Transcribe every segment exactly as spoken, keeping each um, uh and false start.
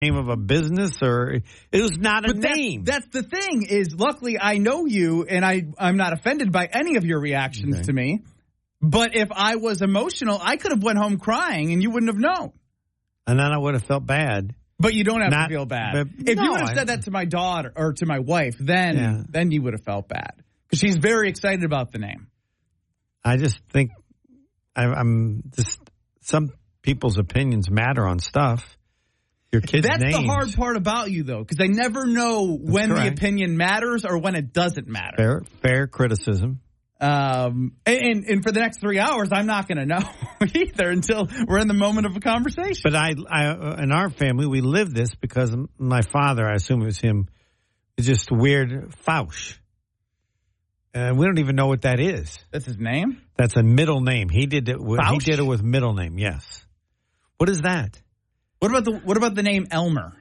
name of a business, or it was not a but that's, name. That's the thing is, luckily I know you, and I, I'm not offended by any of your reactions okay. to me. But if I was emotional, I could have went home crying, and you wouldn't have known. And then I would have felt bad. But you don't have not, to feel bad. But, if no, you would have I, said that to my daughter or to my wife, then yeah. then you would have felt bad. Because she's very excited about the name. I just think I, I'm just some people's opinions matter on stuff. Your kids' That's names. the hard part about you, though, because I never know That's when correct. the opinion matters or when it doesn't matter. Fair, fair criticism. Um, and, and for the next three hours, I'm not going to know either until we're in the moment of a conversation. But I, I, in our family, we live this because my father, I assume it was him, is just weird Fausch. And we don't even know what that is. That's his name? That's a middle name. He did it. With, he Fausch? did it with middle name. Yes. What is that? What about the What about the name Elmer?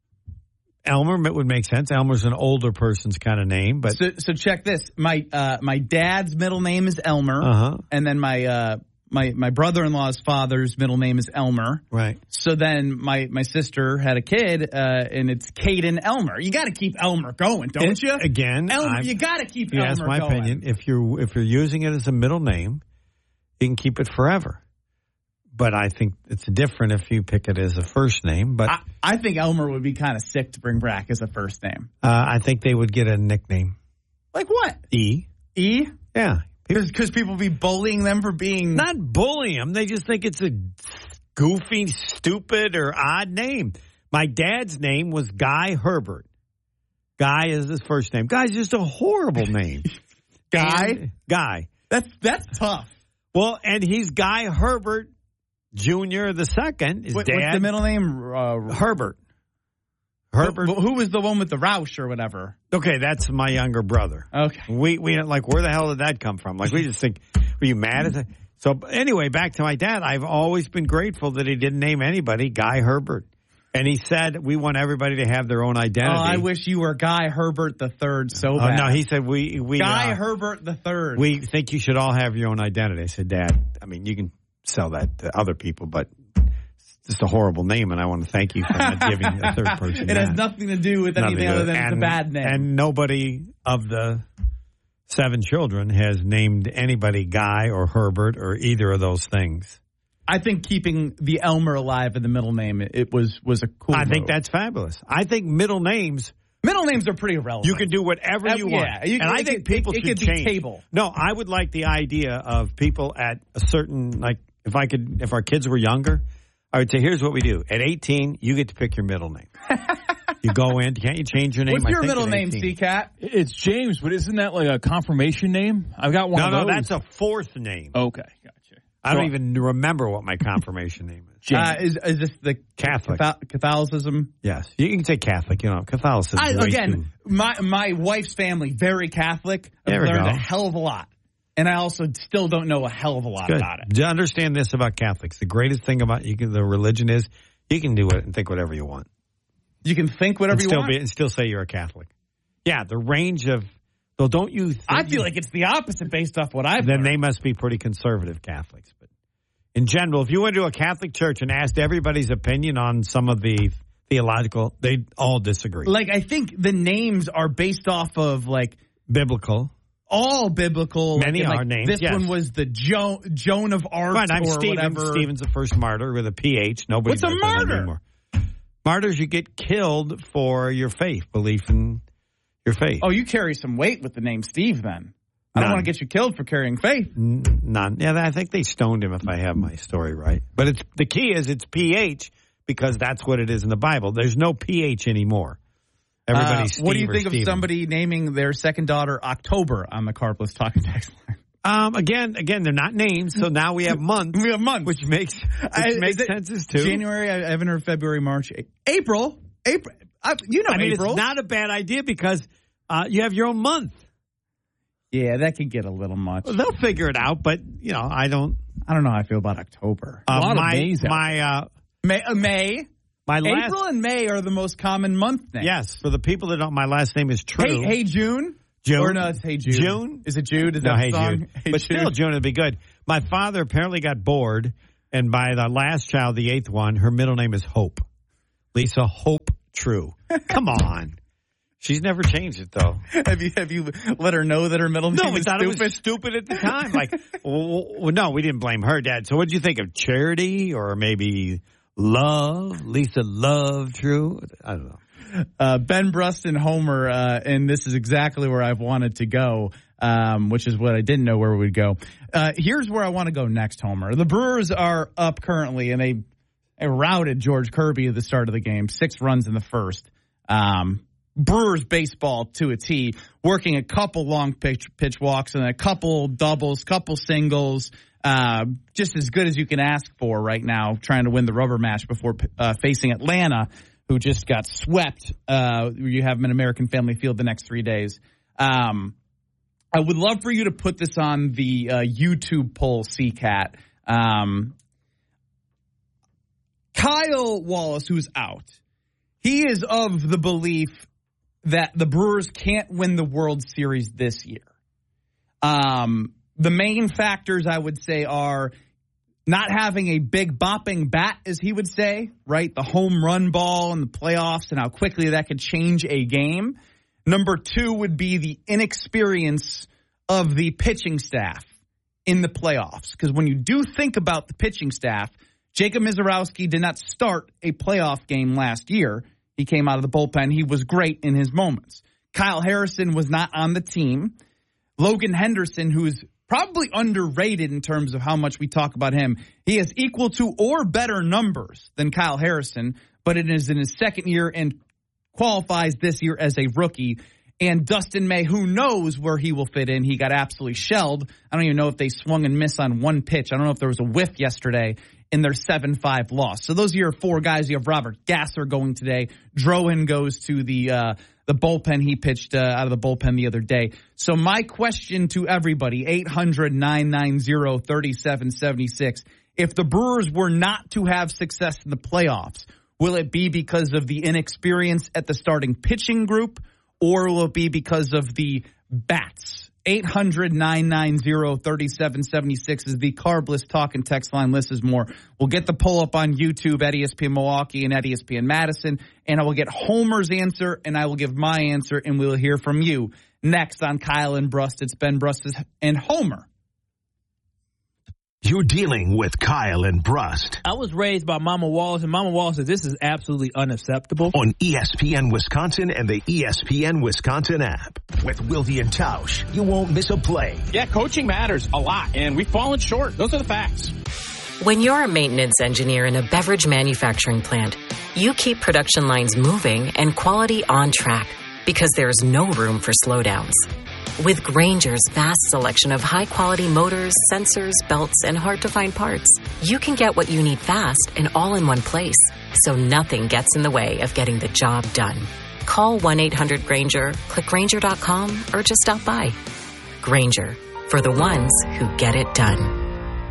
Elmer would make sense. Elmer's an older person's kind of name, but so, so check this. My uh, my dad's middle name is Elmer, uh-huh. and then my uh, my my brother-in-law's father's middle name is Elmer. Right. So then my, my sister had a kid, uh, and it's Caden Elmer. You got to keep Elmer going, don't it, you? Again, Elmer, I'm, you got to keep you Elmer ask my going. opinion. If you're if you're using it as a middle name, you can keep it forever. But I think it's different if you pick it as a first name. But I, I think Elmer would be kind of sick to bring back as a first name. Uh, I think they would get a nickname. Like what? E. E? Yeah. Because people be bullying them for being... Not bullying them. They just think it's a goofy, stupid, or odd name. My dad's name was Guy Herbert. Guy is his first name. Guy's just a horrible name. Guy? And, Guy. That's, that's tough. Well, and he's Guy Herbert Junior the second. His what, dad, what's the middle name? Uh, Herbert. Herbert. Who, who was the one with the Roush or whatever? Okay, that's my younger brother. Okay. We we like, where the hell did that come from? Like, we just think, were you mad at that? So anyway, back to my dad. I've always been grateful that he didn't name anybody Guy Herbert. And he said, we want everybody to have their own identity. Oh, I wish you were Guy Herbert the third so Oh, bad. no, he said, we... we Guy uh, Herbert the third. We think you should all have your own identity. I said, Dad, I mean, you can sell that to other people, but it's just a horrible name, and I want to thank you for not giving a third person It that. has nothing to do with Nothing anything to do other with than it. it's a And- bad name. And nobody of the seven children has named anybody Guy or Herbert or either of those things. I think keeping the Elmer alive in the middle name, it, it was, was a cool I think move. that's fabulous. I think middle names... Middle names are pretty irrelevant. You can do whatever Uh, you yeah, want. you- and I it think could- people it- it should could be change. cable. No, I would like the idea of people at a certain, like, if I could, if our kids were younger, I would say, here's what we do. At eighteen, you get to pick your middle name. You go in, can't you change your name? What's I your think middle at name, eighteen. C-Cat? It's James, but isn't that like a confirmation name? I've got one No, of no, those. that's a fourth name. Okay, gotcha. I don't even remember what my confirmation name is. Uh, is, is this the Catholic. Catho- Catholicism? Yes. You can say Catholic. You know, Catholicism. I, is way again, too- my my wife's family, very Catholic. I've There we learned go. a hell of a lot. And I also still don't know a hell of a lot Good. about it. To understand this about Catholics, the greatest thing about you can, the religion is you can do it and think whatever you want. You can think whatever and you still want. Be, and still say you're a Catholic. Yeah, the range of, well, don't you think I feel like it's the opposite based off what I've then learned. they must be pretty conservative Catholics. But in general, if you went to a Catholic church and asked everybody's opinion on some of the theological, they'd all disagree. Like, I think the names are based off of, like, biblical. All biblical. Many like, are names, This yes. one was the jo- Joan of Arc Right, I'm or Stephen. whatever. Stephen's the first martyr with a P H. Nobody What's a does that martyr? anymore. Martyrs, you get killed for your faith, belief in your faith. Oh, you carry some weight with the name Steve, then. I don't None. want to get you killed for carrying faith. N- None. Yeah, I think they stoned him if I have my story right. But it's the key is it's P H because that's what it is in the Bible. There's no P H anymore. Everybody's Uh, what do Steve you or think of Steven. somebody naming their second daughter October on the Carpless Talking Text line? Um, again, again, they're not names, so now we have months. We have months. Which makes which I- makes is it sense as too. January, I haven't heard February, March, A- April. April. I, you know I mean, April. it's not a bad idea because uh, you have your own month. Yeah, that could get a little much. Well, they'll figure it out, but you know, I don't. I don't know how I feel about October. Uh, A lot of my Mays out my uh, May, uh, May. my last April and May are the most common month names. yes for the people that don't. My last name is True. Hey, hey, June. June. Or no, it's Hey Jude. June? Is it Jude? Is No, that hey the song? Jude. Hey But Jude. still, June would be good. My father apparently got bored, and by the last child, the eighth one, her middle name is Hope. Lisa Hope True. Come on. She's never changed it, though. Have you have you let her know that her middle name No, we is thought stupid? it was stupid at the time. Like, well, well, no, we didn't blame her, Dad. So what did you think of Charity or maybe Love? Lisa Love True? I don't know. Uh, Ben Brust and Homer, uh, and this is exactly where I've wanted to go, um, which is what I didn't know where we'd go. Uh, here's where I want to go next, Homer. The Brewers are up currently, and they, they routed George Kirby at the start of the game, six runs in the first. Um, Brewers baseball to a T, working a couple long pitch, pitch walks and a couple doubles, couple singles, uh, just as good as you can ask for right now, trying to win the rubber match before uh, facing Atlanta, who just got swept. Uh, you have them in American Family Field the next three days. Um, I would love for you to put this on the uh, YouTube poll, C CAT. Um, Kyle Wallace, who's out, he is of the belief that the Brewers can't win the World Series this year. Um, the main factors, I would say, are not having a big bopping bat, as he would say, right? The home run ball in the playoffs and how quickly that could change a game. Number two would be the inexperience of the pitching staff in the playoffs. Because when you do think about the pitching staff, Jacob Mizorowski did not start a playoff game last year. He came out of the bullpen. He was great in his moments. Kyle Harrison was not on the team. Logan Henderson, who's probably underrated in terms of how much we talk about him, he has equal to or better numbers than Kyle Harrison, but it is in his second year and qualifies this year as a rookie. And Dustin May, who knows where he will fit in. He got absolutely shelled. I don't even know if they swung and missed on one pitch. I don't know if there was a whiff yesterday in their seven five loss. So those are your four guys. You have Robert Gasser going today. Drohan goes to the uh, the bullpen. He pitched uh, out of the bullpen the other day. So my question to everybody, eight hundred, nine nine zero, three seven seven six, if the Brewers were not to have success in the playoffs, will it be because of the inexperience at the starting pitching group, or will it be because of the bats? eight hundred, nine nine zero, three seven seven six is the Carbless talk and text line. List is more. We'll get the poll up on YouTube at E S P N Milwaukee and at E S P N Madison, and I will get Homer's answer, and I will give my answer, and we'll hear from you next on Kyle and Brust. It's Ben Brust and Homer. You're dealing with Kyle and Brust. I was raised by Mama Wallace, and Mama Wallace says this is absolutely unacceptable. On E S P N Wisconsin and the E S P N Wisconsin app. With Wilde and Tausch, you won't miss a play. Yeah, coaching matters a lot, and we've fallen short. Those are the facts. When you're a maintenance engineer in a beverage manufacturing plant, you keep production lines moving and quality on track because there's no room for slowdowns. With Grainger's vast selection of high-quality motors, sensors, belts, and hard-to-find parts, you can get what you need fast and all in one place, so nothing gets in the way of getting the job done. Call one eight hundred Grainger, click Grainger dot com, or just stop by. Grainger, for the ones who get it done.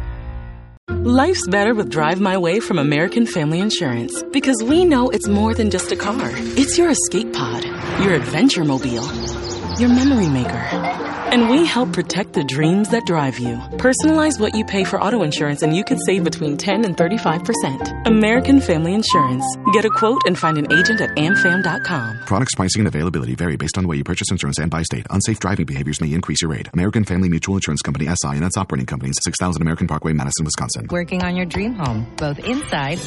Life's better with Drive My Way from American Family Insurance, because we know it's more than just a car. It's your escape pod, your adventure mobile, your memory maker. And we help protect the dreams that drive you. Personalize what you pay for auto insurance and you could save between ten and thirty-five percent. American Family Insurance. Get a quote and find an agent at am fam dot com. Products, pricing, and availability vary based on the way you purchase insurance and by state. Unsafe driving behaviors may increase your rate. American Family Mutual Insurance Company, S I and its operating companies, six thousand American Parkway, Madison, Wisconsin. Working on your dream home, both inside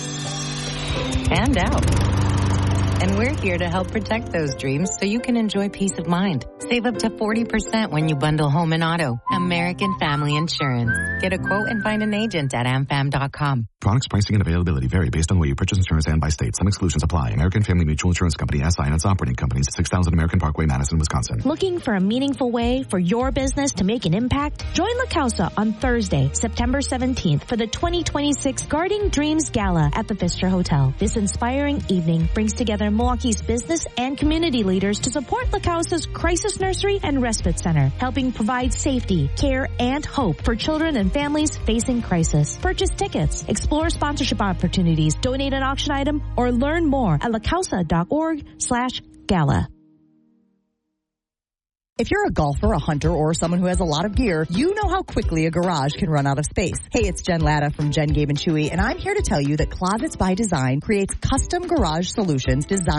and out. And we're here to help protect those dreams so you can enjoy peace of mind. Save up to forty percent when you bundle home and auto. American Family Insurance. Get a quote and find an agent at am fam dot com. Products, pricing, and availability vary based on the way you purchase insurance and by state. Some exclusions apply. American Family Mutual Insurance Company, S I and its operating companies, six thousand American Parkway, Madison, Wisconsin. Looking for a meaningful way for your business to make an impact? Join La Causa on Thursday, September seventeenth for the twenty twenty-six Guarding Dreams Gala at the Pfister Hotel. This inspiring evening brings together Milwaukee's business and community leaders to support La Causa's Crisis Nursery and Respite Center, helping provide safety, care, and hope for children and families facing crisis. Purchase tickets, explore sponsorship opportunities, donate an auction item, or learn more at lacausa dot org slash gala. If you're a golfer, a hunter, or someone who has a lot of gear, you know how quickly a garage can run out of space. Hey, it's Jen Latta from Jen, Gabe and Chewy, and I'm here to tell you that Closets by Design creates custom garage solutions designed